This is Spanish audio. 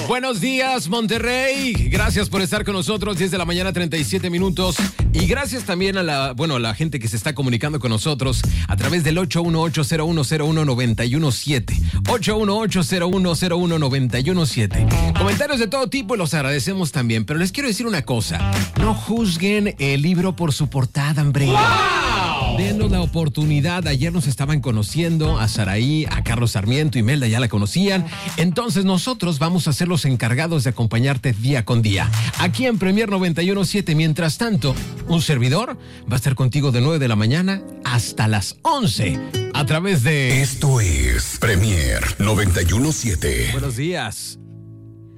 Buenos días, Monterrey. Gracias por estar con nosotros. 10 de la mañana, 37 minutos. Y gracias también a la gente que se está comunicando con nosotros a través del 818-0101-917. 818-0101-917. Comentarios de todo tipo y los agradecemos también. Pero les quiero decir una cosa. No juzguen el libro por su portada, hombre. ¡Wow! Denos la oportunidad. Ayer nos estaban conociendo a Saraí, a Carlos Sarmiento, Imelda ya la conocían. Entonces nosotros vamos a ser los encargados de acompañarte día con día. Aquí en Premier 91.7. Mientras tanto, un servidor va a estar contigo de 9 de la mañana hasta las 11 a través de... Esto es Premier 91.7. Buenos días.